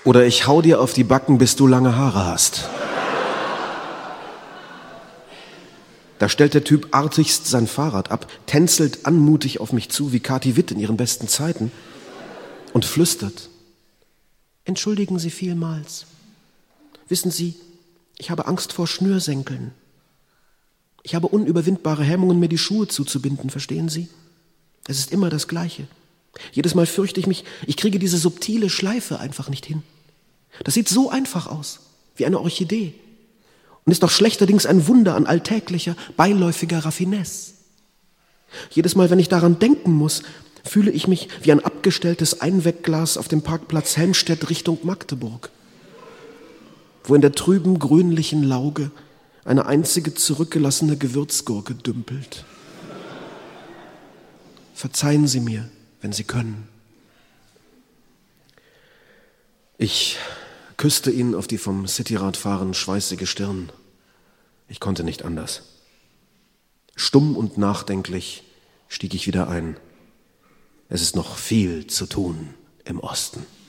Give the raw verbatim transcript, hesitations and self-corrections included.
Oder ich hau dir auf die Backen, bis du lange Haare hast. Da stellt der Typ artigst sein Fahrrad ab, tänzelt anmutig auf mich zu wie Kathi Witt in ihren besten Zeiten und flüstert: Entschuldigen Sie vielmals. Wissen Sie, ich habe Angst vor Schnürsenkeln. Ich habe unüberwindbare Hemmungen, mir die Schuhe zuzubinden, verstehen Sie? Es ist immer das Gleiche. Jedes Mal fürchte ich mich, ich kriege diese subtile Schleife einfach nicht hin. Das sieht so einfach aus, wie eine Orchidee. Und ist doch schlechterdings ein Wunder an alltäglicher, beiläufiger Raffinesse. Jedes Mal, wenn ich daran denken muss, fühle ich mich wie ein abgestelltes Einwegglas auf dem Parkplatz Helmstedt Richtung Magdeburg, wo in der trüben, grünlichen Lauge eine einzige zurückgelassene Gewürzgurke dümpelt. Verzeihen Sie mir, wenn Sie können. Ich küsste ihn auf die vom Cityradfahren schweißige Stirn. Ich konnte nicht anders. Stumm und nachdenklich stieg ich wieder ein. Es ist noch viel zu tun im Osten.